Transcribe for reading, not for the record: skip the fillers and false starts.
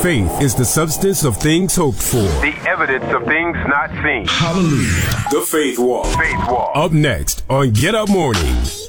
Faith is the substance of things hoped for. The evidence of things not seen. Hallelujah. The Faith Walk. Faith Walk. Up next on Get Up Mornings.